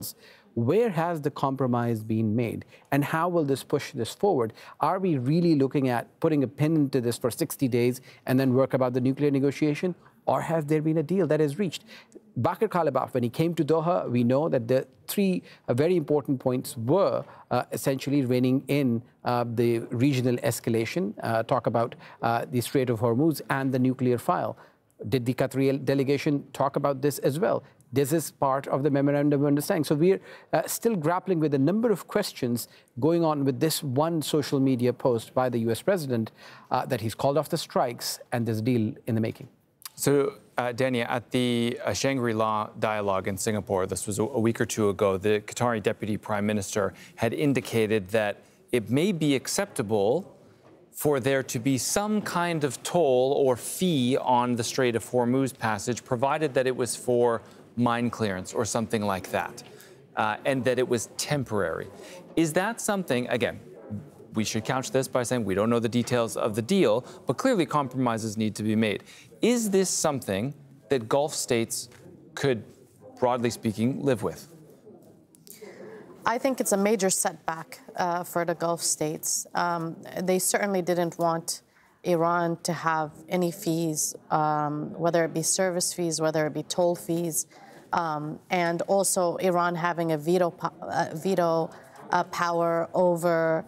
Where has the compromise been made, and how will this push this forward? Are we really looking at putting a pin into this for 60 days and then work about the nuclear negotiation, or has there been a deal that is reached? Baker Khalibaf, when he came to Doha, we know that the three very important points were essentially reining in the regional escalation, talk about the Strait of Hormuz and the nuclear file. Did the Qatari delegation talk about this as well? This is part of the memorandum of understanding. So we're still grappling with a number of questions going on with this one social media post by the US president that he's called off the strikes and this deal in the making. So, Dania, at the Shangri-La dialogue in Singapore, this was a week or two ago, the Qatari deputy prime minister had indicated that it may be acceptable for there to be some kind of toll or fee on the Strait of Hormuz passage, provided that it was for mine clearance or something like that, and that it was temporary. Is that something, again, we should couch this by saying we don't know the details of the deal, but clearly compromises need to be made. Is this something that Gulf states could, broadly speaking, live with? I think it's a major setback for the Gulf states. They certainly didn't want Iran to have any fees, whether it be service fees, whether it be toll fees, and also Iran having a veto power over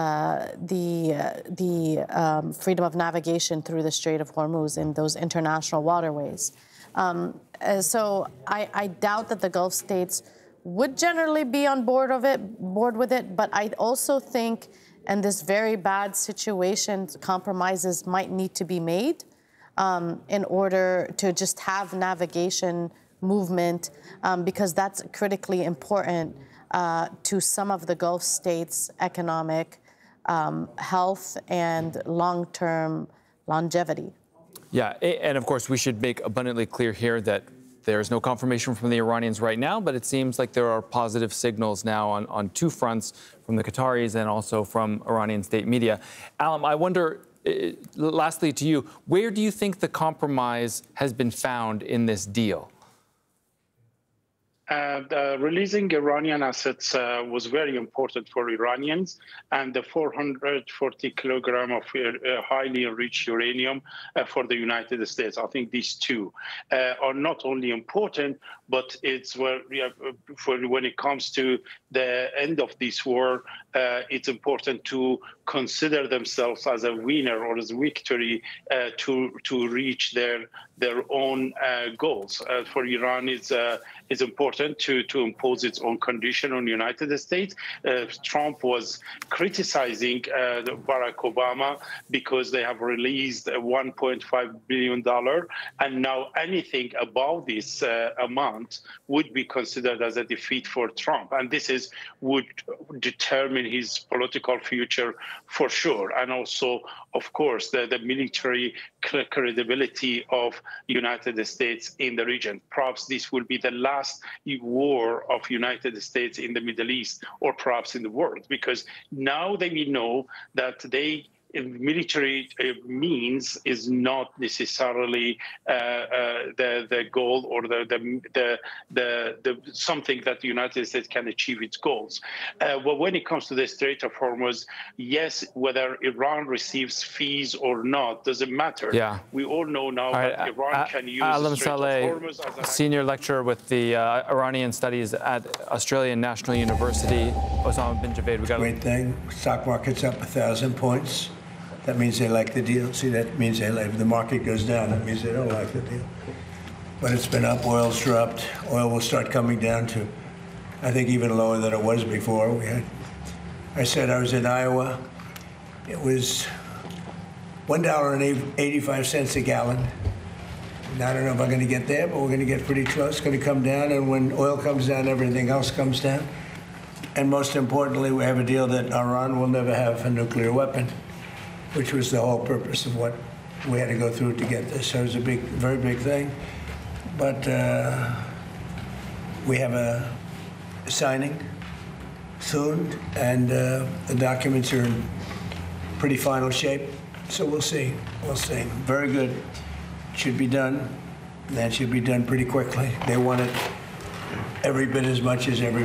the freedom of navigation through the Strait of Hormuz in those international waterways. So I doubt that the Gulf states would generally be on board with it, but I also think in this very bad situation, compromises might need to be made in order to just have navigation movement, because that's critically important to some of the Gulf states' economic health and long-term longevity. Yeah, and of course, we should make abundantly clear here that there's no confirmation from the Iranians right now, but it seems like there are positive signals now on two fronts, from the Qataris and also from Iranian state media. Alam, I wonder, lastly to you, where do you think the compromise has been found in this deal? Releasing Iranian assets was very important for Iranians, and the 440 kilogram of highly enriched uranium for the United States. I think these two are not only important, but it's when it comes to the end of this war, it's important to consider themselves as a winner or as a victory to reach their own goals. For Iran, it's important to impose its own condition on the United States. Trump was criticizing Barack Obama because they have released $1.5 billion, and now anything above this amount would be considered as a defeat for Trump. And this would determine his political future for sure. And also, of course, the military credibility of United States in the region. Perhaps this will be the last war of United States in the Middle East, or perhaps in the world, because now they will know that military means is not necessarily the goal or the something that the United States can achieve its goals. But when it comes to the Strait of Hormuz, yes, whether Iran receives fees or not doesn't matter. Yeah. We all know now that Iran can use Alam the Strait Saleh, of Hormuz as senior lecturer with the Iranian Studies at Australian National University. Osama bin Javed, we got great thing. Stock market's up 1,000 points. That means they like the deal. See, that means they like. If the market goes down, that means they don't like the deal. But it's been up. Oil's dropped. Oil will start coming down to, I think, even lower than it was before. I said I was in Iowa. It was $1.85 a gallon. And I don't know if I'm going to get there, but we're going to get pretty close. It's going to come down, and when oil comes down, everything else comes down. And most importantly, we have a deal that Iran will never have a nuclear weapon, which was the whole purpose of what we had to go through to get this. So it was a very big thing. But we have a signing soon, and the documents are in pretty final shape. So we'll see. We'll see. Very good. Should be done. That should be done pretty quickly. They want it every bit as much as every